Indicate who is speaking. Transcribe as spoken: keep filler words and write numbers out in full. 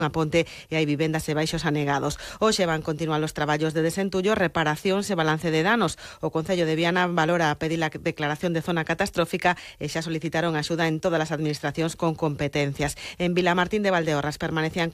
Speaker 1: a Ponte e hai vivendas e baixos anegados. Hoxe van continuar os traballos de desentullo, reparacións e balance de danos. O Concello de Viana valora pedir a declaración de zona catastrófica e xa solicitaron axuda en todas as administracións con competencias. En Vilamartín de Valdeorras permanecían